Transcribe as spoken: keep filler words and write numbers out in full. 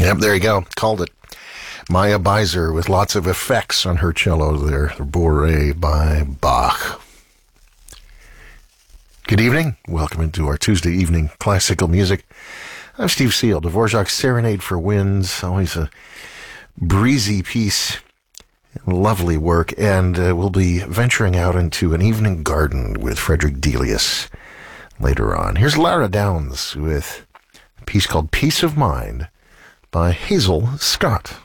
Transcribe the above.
Yep, there you go. Called it. Maya Beiser with lots of effects on her cello there. The Bourrée by Bach. Good evening. Welcome into our Tuesday evening classical music. I'm Steve Seal. Dvorak's Serenade for Winds. Always a breezy piece. Lovely work. And uh, we'll be venturing out into an evening garden with Frederick Delius later on. Here's Lara Downs with a piece called Peace of Mind by Hazel Scott.